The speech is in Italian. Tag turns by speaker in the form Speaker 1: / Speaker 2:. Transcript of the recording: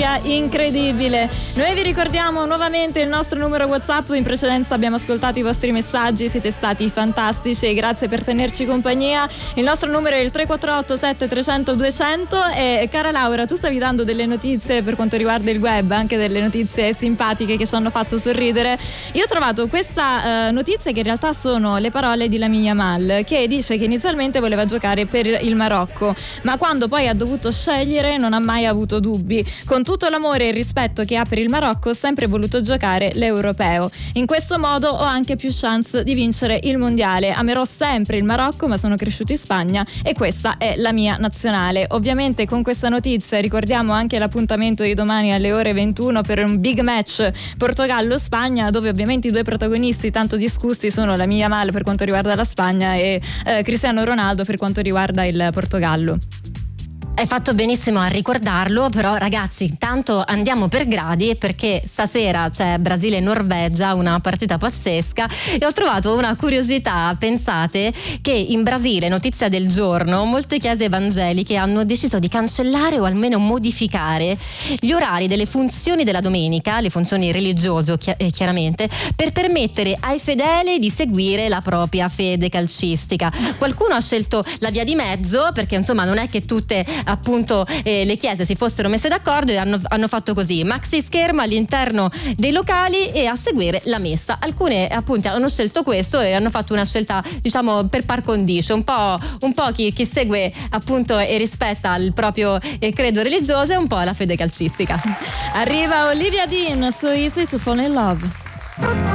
Speaker 1: energia incredibile. Noi vi ricordiamo nuovamente il nostro numero WhatsApp. In precedenza abbiamo ascoltato i vostri messaggi, siete stati fantastici e grazie per tenerci compagnia. Il nostro numero è il 348 7300 200. E cara Laura, tu stavi dando delle notizie per quanto riguarda il web, anche delle notizie simpatiche che ci hanno fatto sorridere. Io ho trovato questa notizia che in realtà sono le parole di Lamine Yamal, che dice che inizialmente voleva giocare per il Marocco, ma quando poi ha dovuto scegliere non ha mai avuto dubbi. Con tutto l'amore e il rispetto che ha per il Marocco, ho sempre voluto giocare l'europeo. In questo modo ho anche più chance di vincere il mondiale. Amerò sempre il Marocco, ma sono cresciuto in Spagna e questa è la mia nazionale. Ovviamente con questa notizia ricordiamo anche l'appuntamento di domani alle ore 21 per un big match Portogallo-Spagna, dove ovviamente i due protagonisti tanto discussi sono Lamine Yamal per quanto riguarda la Spagna e Cristiano Ronaldo per quanto riguarda il Portogallo.
Speaker 2: Hai fatto benissimo a ricordarlo, però ragazzi, intanto andiamo per gradi, perché stasera c'è Brasile-Norvegia, una partita pazzesca, e ho trovato una curiosità. Pensate che in Brasile, notizia del giorno, molte chiese evangeliche hanno deciso di cancellare o almeno modificare gli orari delle funzioni della domenica, le funzioni religiose chiaramente, per permettere ai fedeli di seguire la propria fede calcistica. Qualcuno ha scelto la via di mezzo, perché insomma non è che tutte appunto le chiese si fossero messe d'accordo e hanno fatto così: maxi schermo all'interno dei locali e a seguire la messa. Alcune appunto hanno scelto questo e hanno fatto una scelta, diciamo, per par condicio, un po' chi segue appunto e rispetta il proprio credo religioso e un po' la fede calcistica.
Speaker 1: Arriva Olivia Dean su Easy to Fall in Love.